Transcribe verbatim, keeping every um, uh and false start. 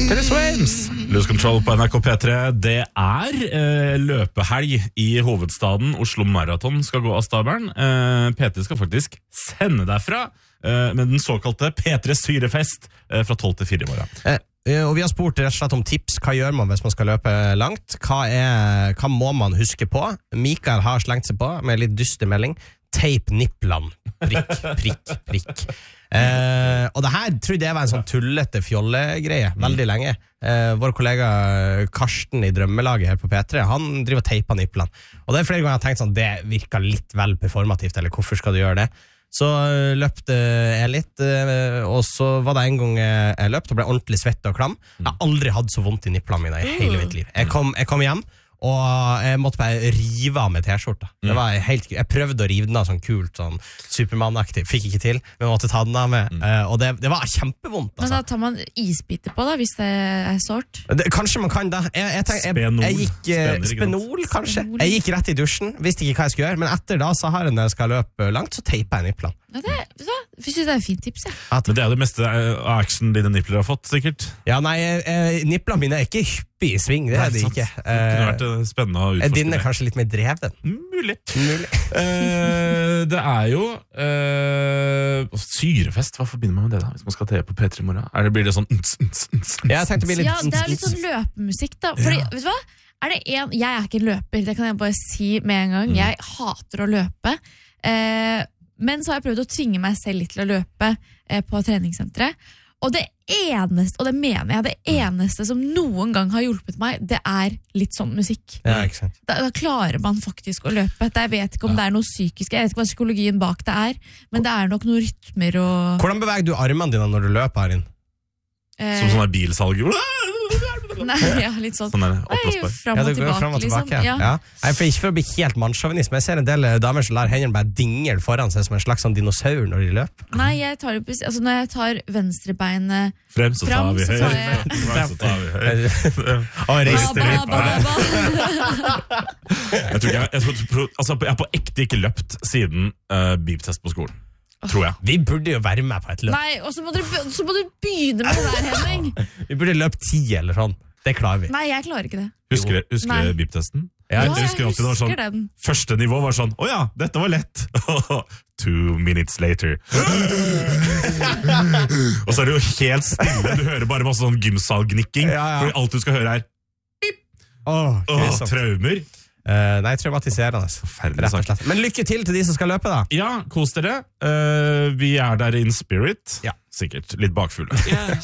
Taylor Swims. Lose Control på N R K P tre. Det er eh, løpehelg i hovedstaden. Oslo Marathon skal gå av stabelen. Eh, P tre skal faktisk sende derfra eh, med den såkalte P tre Syrefest eh, fra tolv til fire i morgen. Eh. Og vi har spurt rett og slett om tips. Hva gjør man hvis man skal løpe langt? Hva, er, hva må man huske på? Mikael har slengt seg på med litt dyster melding. Teip nipplene. Prikk, prikk, prikk. Eh, og det her trodde jeg var en sånn tullete fjollegreie veldig lenge. Eh, vår kollega Karsten i Drømmelaget her på P tre, han driver og teiper nipplene. Og det er flere ganger jeg har tenkt sånn, det virker litt vel performativt, eller hvorfor skal du gjøre det? Så løpte jeg litt, og så var det en gang jeg løpte og ble ordentlig svett og klam. Jeg har aldri hatt så vondt i nipplene mine i hele mitt liv. Jeg kom, jeg kom hjem, og jeg måtte bare rive av med t-skjorta. Det var helt, jeg prøvde å rive den av sånn kult, sånn Superman-aktig. Fikk ikke til, men måtte ta den av med. Mm. Og det, det var kjempevondt. Altså. Men da tar man isbiter på da, hvis det er sårt? Det, kanskje man kan da. Jeg, jeg, tenk, jeg, jeg, jeg gikk Spenner, Spenol, kanskje. Spenol. Jeg gikk rett i dusjen, visste ikke hva jeg skulle gjøre, men etter da, så har jeg når jeg skal løpe langt, så teiper jeg nipplene. Ja, det, hva? Jeg synes det er et fint tips, ja. Men det er det meste action dine nippler har fått, sikkert. Ja, nei, eh, nipplene mine er ikke hyppig i sving, det nei, er det ikke. Det kunne vært spennende å utforske. Din er kanskje litt mer dreven. Mulig. Mulig. uh, det er jo uh, syrefest, hva forbinder man med det da? Hvis man skal til på P tre i morgen? Er det, blir det sånn ns, ns, ns, ja, jeg tenkte det blir litt ja, det er litt sånn løpemusikk da. Fordi, ja. Vet du hva? Er det en, jeg er ikke en løper, det kan jeg bare si med en gang. Mm. Jeg hater å løpe. Eh, Men så har jeg prøvd å tvinge meg selv litt til å løpe eh, på treningssenteret. Og det eneste, og det mener jeg, det eneste som noen gang har hjulpet meg, det er litt sånn musikk. Ja, ikke sant. Da, da klarer man faktisk å løpe. Jeg vet ikke om ja. Det er noe psykisk, jeg vet ikke hva psykologien bak det er, men det er nok noen rytmer og... Hvordan beveger du armene dine når du løper her inn? Eh, Som sånn her bilsalg? Nei, ja, litt sånn. Sånn der, Nei, frem og ja, tilbake, frem og tilbake liksom. ja. Ja. Nei, for ikke for å bli helt mannssjåvinist, men jeg ser en del damer som lar hendene bare dingle foran seg som en slags sånn dinosaur når de løper. Nei, jeg tar, altså når jeg tar venstrebeinet frem, så tar vi høyre. Jeg... Frem, så tar vi høyre. Og rister litt på det. Jeg tror ikke jeg, jeg, tror, altså, jeg har på ekte ikke løpt siden uh, beep-test på skolen. Tror jeg. Vi burde jo være med på et løp. Nei, og så må, dere, så må du begynne med det der, Henning. Vi burde løpe ti eller sånn. Det klarer vi. Nei, jeg klarer ikke det. Husker du beep-testen? Ja, jeg ja, husker jeg husker sånn, den. Første nivå var sånn, åja, oh, dette var lett. Two minutes later. Og så er det jo helt stille. Du hører bare masse sånn gymsalgnikking. Ja, ja. Fordi alt du skal høre er pip. Åh, oh, traumer. Uh, nei, traumatiserende. Rett og slett. Men lykke til til de som skal løpe, da. Ja, kos dere. Uh, vi er der in spirit. Ja. Sikkert litt bakfulle. Yes.